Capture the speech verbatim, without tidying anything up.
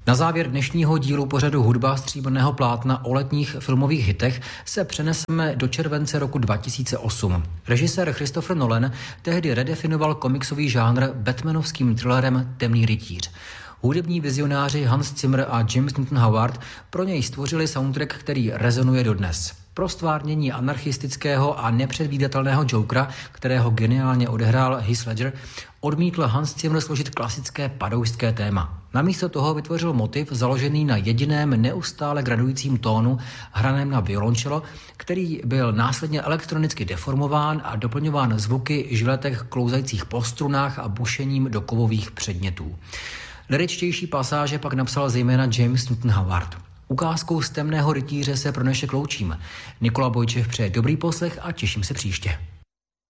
Na závěr dnešního dílu pořadu Hudba stříbrného plátna o letních filmových hitech se přeneseme do července roku dva tisíce osm. Režisér Christopher Nolan tehdy redefinoval komiksový žánr batmanovským thrillerem Temný rytíř. Hudební vizionáři Hans Zimmer a James Newton Howard pro něj stvořili soundtrack, který rezonuje dodnes. Pro stvárnění anarchistického a nepředvídatelného Jokera, kterého geniálně odehrál Heath Ledger, odmítl Hans Zimmer složit klasické padoušské téma. Namísto toho vytvořil motiv založený na jediném neustále gradujícím tónu hraném na violoncello, který byl následně elektronicky deformován a doplňován zvuky žiletek klouzajících po strunách a bušením do kovových předmětů. Lyričtější pasáže pak napsal zejména James Newton Howard. Ukázkou z Temného rytíře se pro dnešek loučím. Nikola Bojčev přeje dobrý poslech a těším se příště.